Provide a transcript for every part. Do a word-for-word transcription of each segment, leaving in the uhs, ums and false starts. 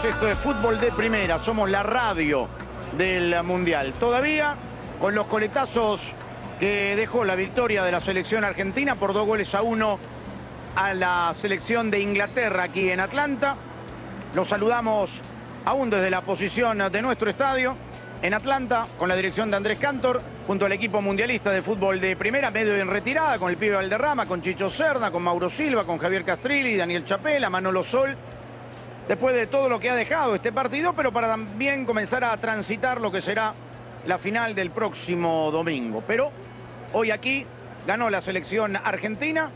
Esto es Fútbol de Primera. Somos la radio del Mundial. Todavía con los coletazos que dejó la victoria de la selección argentina por dos goles a uno a la selección de Inglaterra aquí en Atlanta. Los saludamos aún desde la posición de nuestro estadio en Atlanta, con la dirección de Andrés Cantor, junto al equipo mundialista de fútbol de primera, medio en retirada, con el pibe Valderrama, con Chicho Serna, con Mauro Silva, con Javier Castrilli, Daniel Chapela, Manolo Sol. Después de todo lo que ha dejado este partido, pero para también comenzar a transitar lo que será la final del próximo domingo. Pero hoy aquí ganó la selección argentina,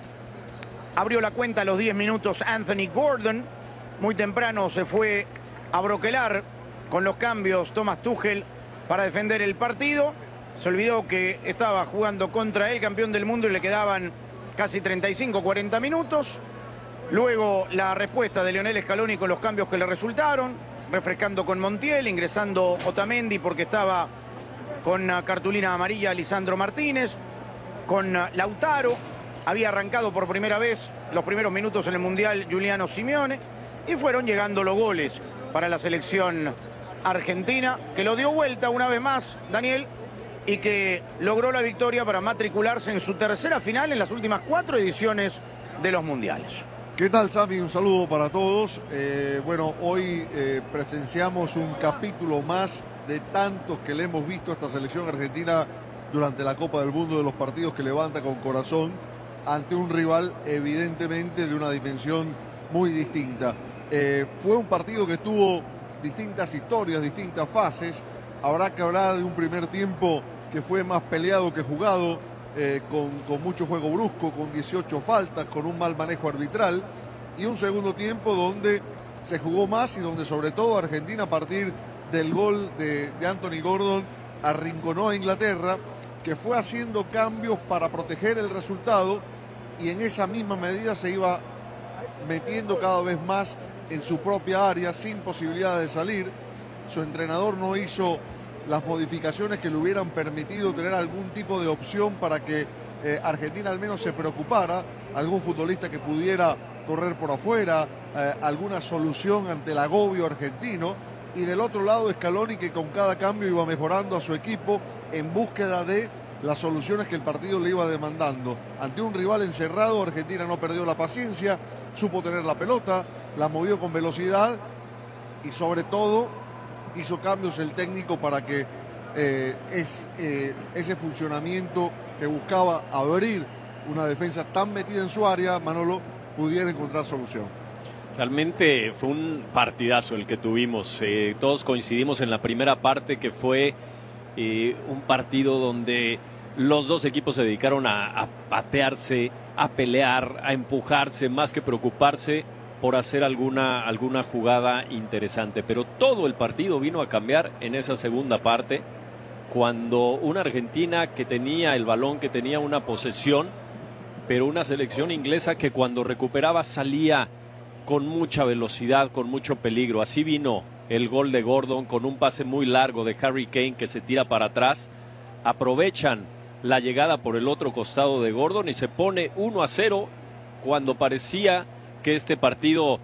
abrió la cuenta a los diez minutos Anthony Gordon, muy temprano se fue a broquelar con los cambios Thomas Tuchel para defender el partido. Se olvidó que estaba jugando contra el campeón del mundo y le quedaban casi treinta y cinco, cuarenta minutos. Luego la respuesta de Lionel Scaloni con los cambios que le resultaron, refrescando con Montiel, ingresando Otamendi porque estaba con cartulina amarilla Lisandro Martínez, con Lautaro. Había arrancado por primera vez los primeros minutos en el Mundial Giuliano Simeone y fueron llegando los goles para la selección argentina, que lo dio vuelta una vez más, Daniel, y que logró la victoria para matricularse en su tercera final en las últimas cuatro ediciones de los mundiales. ¿Qué tal, Sami? Un saludo para todos. Eh, bueno, hoy eh, presenciamos un capítulo más de tantos que le hemos visto a esta selección argentina durante la Copa del Mundo, de los partidos que levanta con corazón ante un rival evidentemente de una dimensión muy distinta. Eh, fue un partido que tuvo distintas historias, distintas fases. Habrá que hablar de un primer tiempo que fue más peleado que jugado, eh, con, con mucho juego brusco, con dieciocho faltas, con un mal manejo arbitral, y un segundo tiempo donde se jugó más y donde sobre todo Argentina, a partir del gol de, de Anthony Gordon, arrinconó a Inglaterra, que fue haciendo cambios para proteger el resultado y en esa misma medida se iba metiendo cada vez más en su propia área sin posibilidad de salir. Su entrenador no hizo las modificaciones que le hubieran permitido tener algún tipo de opción para que eh, Argentina al menos se preocupara, algún futbolista que pudiera correr por afuera, eh, alguna solución ante el agobio argentino. Y del otro lado Scaloni, que con cada cambio iba mejorando a su equipo en búsqueda de las soluciones que el partido le iba demandando. Ante un rival encerrado, Argentina no perdió la paciencia, supo tener la pelota, la movió con velocidad y sobre todo hizo cambios el técnico para que eh, es, eh, ese funcionamiento que buscaba abrir una defensa tan metida en su área, Manolo, pudiera encontrar solución. Realmente fue un partidazo el que tuvimos. Eh, todos coincidimos en la primera parte que fue eh, un partido donde los dos equipos se dedicaron a, a patearse, a pelear, a empujarse, más que preocuparse por hacer alguna, alguna jugada interesante. Pero todo el partido vino a cambiar en esa segunda parte, cuando una Argentina que tenía el balón, que tenía una posesión, pero una selección inglesa que cuando recuperaba salía con mucha velocidad, con mucho peligro. Así vino el gol de Gordon, con un pase muy largo de Harry Kane que se tira para atrás. Aprovechan la llegada por el otro costado de Gordon y se pone uno a cero cuando parecía que este partido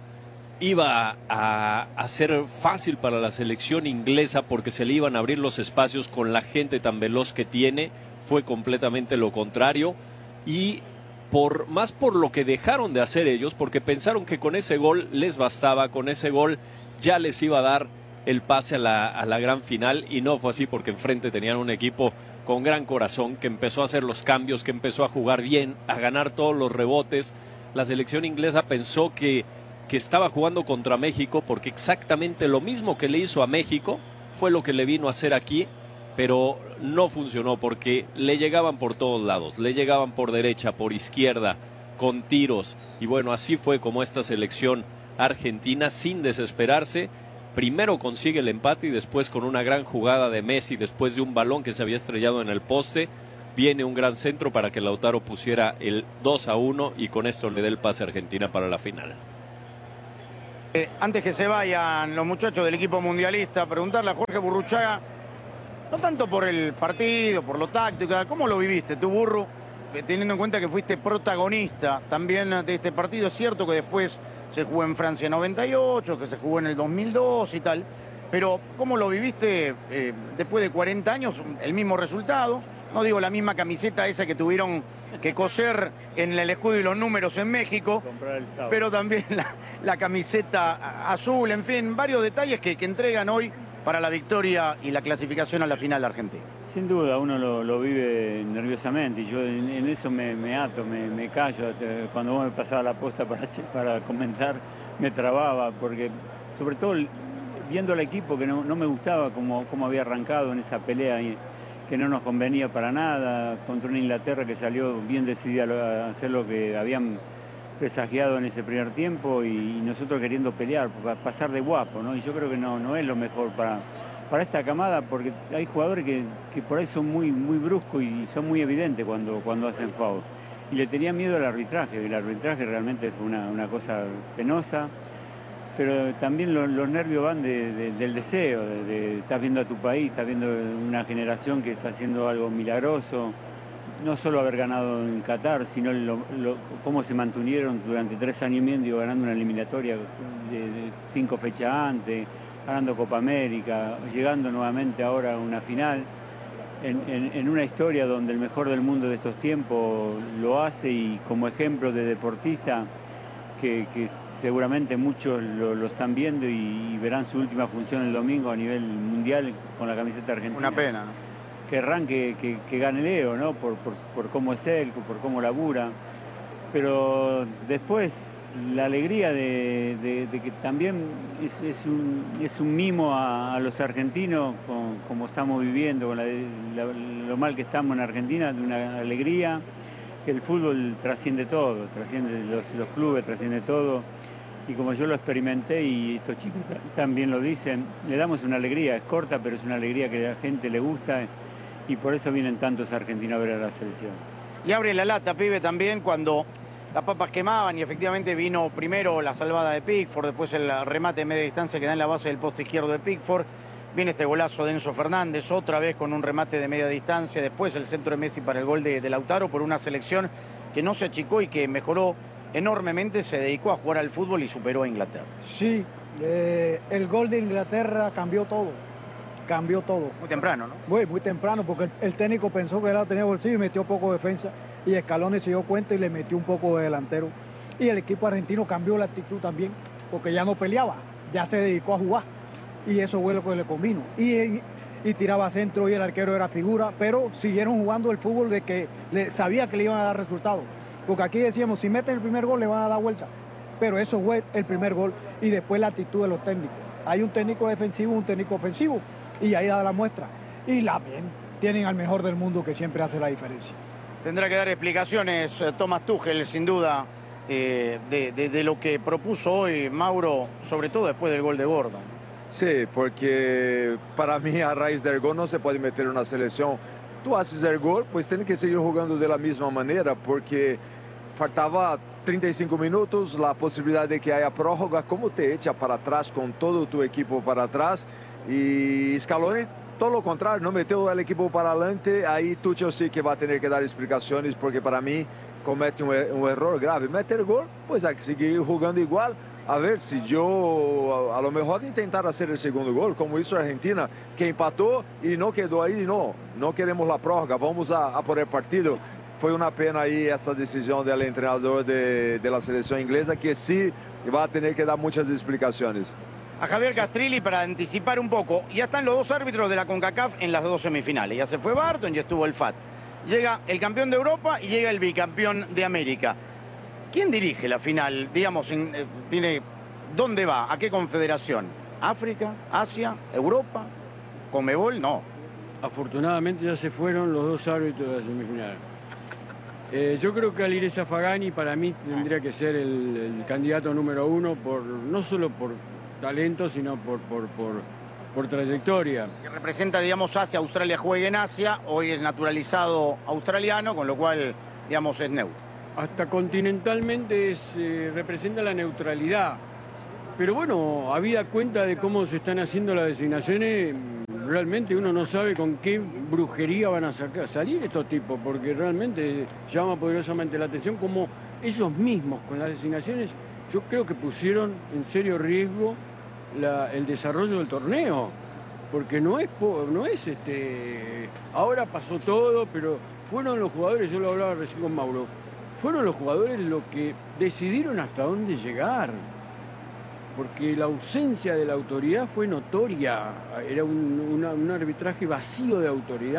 iba a, a ser fácil para la selección inglesa porque se le iban a abrir los espacios con la gente tan veloz que tiene. Fue completamente lo contrario, y por más por lo que dejaron de hacer ellos, porque pensaron que con ese gol les bastaba, con ese gol ya les iba a dar el pase a la, a la gran final, y no fue así, porque enfrente tenían un equipo con gran corazón que empezó a hacer los cambios, que empezó a jugar bien, a ganar todos los rebotes. La selección inglesa pensó que, que estaba jugando contra México, porque exactamente lo mismo que le hizo a México fue lo que le vino a hacer aquí, pero no funcionó porque le llegaban por todos lados, le llegaban por derecha, por izquierda, con tiros, y bueno, así fue como esta selección argentina, sin desesperarse, primero consigue el empate y después, con una gran jugada de Messi, después de un balón que se había estrellado en el poste, viene un gran centro para que Lautaro pusiera el dos a uno y con esto le dé el pase a Argentina para la final. Eh, antes que se vayan los muchachos del equipo mundialista, preguntarle a Jorge Burruchaga, no tanto por el partido, por lo táctico, ¿cómo lo viviste tú, Burru? Eh, teniendo en cuenta que fuiste protagonista también de este partido. Es cierto que después se jugó en Francia en noventa y ocho, que se jugó en el dos mil dos y tal. Pero, ¿cómo lo viviste eh, después de cuarenta años? El mismo resultado. No digo la misma camiseta esa que tuvieron que coser en el escudo y los números en México, pero también la, la camiseta azul, en fin, varios detalles que, que entregan hoy para la victoria y la clasificación a la final de Argentina. Sin duda, uno lo, lo vive nerviosamente y yo en, en eso me, me ato, me, me callo. Cuando vos me pasaba la posta para, para comentar, me trababa, porque sobre todo viendo al equipo que no, no me gustaba cómo, cómo había arrancado en esa pelea y que no nos convenía para nada, contra una Inglaterra que salió bien decidida a hacer lo que habían presagiado en ese primer tiempo y, y nosotros queriendo pelear, pasar de guapo, ¿no? Y yo creo que no, no es lo mejor para, para esta camada, porque hay jugadores que, que por ahí son muy, muy bruscos y son muy evidentes cuando, cuando hacen foul. Y le tenía miedo al arbitraje, y el arbitraje realmente es una, una cosa penosa. Pero también los, los nervios van de, de, del deseo, de, de, estás viendo a tu país, estás viendo una generación que está haciendo algo milagroso, no solo haber ganado en Qatar, sino lo, lo, cómo se mantuvieron durante tres años y medio ganando una eliminatoria de, de cinco fechas antes, ganando Copa América, llegando nuevamente ahora a una final, en, en, en una historia donde el mejor del mundo de estos tiempos lo hace y como ejemplo de deportista que, que seguramente muchos lo, lo están viendo y, y verán su última función el domingo a nivel mundial con la camiseta argentina. Una pena, ¿no? Querrán que, que, que gane Leo, ¿no? Por, por, por cómo es él, por cómo labura. Pero después la alegría de, de, de que también es, es, un, es un mimo a, a los argentinos, con, como estamos viviendo, con la, la, lo mal que estamos en Argentina, de una alegría, que el fútbol trasciende todo, trasciende los, los clubes, trasciende todo. Y como yo lo experimenté y estos chicos también lo dicen, le damos una alegría, es corta, pero es una alegría que a la gente le gusta y por eso vienen tantos argentinos a ver a la selección. Y abre la lata, pibe, también cuando las papas quemaban y efectivamente vino primero la salvada de Pickford, después el remate de media distancia que da en la base del poste izquierdo de Pickford, viene este golazo de Enzo Fernández, otra vez con un remate de media distancia, después el centro de Messi para el gol de, de Lautaro, por una selección que no se achicó y que mejoró enormemente, se dedicó a jugar al fútbol y superó a Inglaterra. Sí, eh, el gol de Inglaterra cambió todo, cambió todo. Muy temprano, ¿no? Muy, muy temprano, porque el, el técnico pensó que él tenía bolsillo y metió poco defensa, y Scaloni se dio cuenta y le metió un poco de delantero. Y el equipo argentino cambió la actitud también, porque ya no peleaba, ya se dedicó a jugar, y eso fue lo que le convino. Y, y tiraba centro y el arquero era figura, pero siguieron jugando el fútbol de que le, sabía que le iban a dar resultados. Porque aquí decíamos, si meten el primer gol le van a dar vuelta. Pero eso fue el primer gol y después la actitud de los técnicos. Hay un técnico defensivo, un técnico ofensivo y ahí da la muestra. Y la bien, tienen al mejor del mundo que siempre hace la diferencia. Tendrá que dar explicaciones Thomas Tuchel, sin duda, eh, de, de, de lo que propuso hoy Mauro, sobre todo después del gol de Gordon. Sí, porque para mí a raíz del gol no se puede meter una selección. Tú haces el gol, pues tienes que seguir jugando de la misma manera, porque faltaba treinta y cinco minutos, la posibilidad de que haya prórroga, ¿cómo te echa para atrás con todo tu equipo para atrás? Y Scaloni, todo lo contrario, no metió el equipo para adelante, ahí Tuchel sí que va a tener que dar explicaciones, porque para mí comete un, un error grave. Mete el gol, pues hay que seguir jugando igual. A ver si yo, a, a lo mejor intentar hacer el segundo gol, como hizo Argentina, que empató y no quedó ahí, no, no queremos la prórroga, vamos a, a por el partido. Fue una pena ahí esa decisión del entrenador de, de la selección inglesa, que sí va a tener que dar muchas explicaciones. A Javier Castrilli, para anticipar un poco, ya están los dos árbitros de la CONCACAF en las dos semifinales. Ya se fue Barton, ya estuvo el F A T. Llega el campeón de Europa y llega el bicampeón de América. ¿Quién dirige la final? Digamos, en, eh, tiene, ¿dónde va? ¿A qué confederación? ¿África? ¿Asia? ¿Europa? ¿Conmebol? No. Afortunadamente ya se fueron los dos árbitros de la semifinal. Eh, yo creo que Alireza Fagani para mí tendría que ser el, el candidato número uno, por, no solo por talento, sino por, por, por, por trayectoria. Que representa, digamos, Asia, Australia juega en Asia, hoy es naturalizado australiano, con lo cual, digamos, es neutro. Hasta continentalmente es, eh, representa la neutralidad. Pero bueno, habida cuenta de cómo se están haciendo las designaciones, realmente uno no sabe con qué brujería van a sacar, salir estos tipos, porque realmente llama poderosamente la atención como ellos mismos con las designaciones yo creo que pusieron en serio riesgo la- el desarrollo del torneo, porque no es, po- no es este, ahora pasó todo, pero fueron los jugadores, yo lo hablaba recién con Mauro, fueron los jugadores los que decidieron hasta dónde llegar, porque la ausencia de la autoridad fue notoria, era un, una- un arbitraje vacío de autoridad.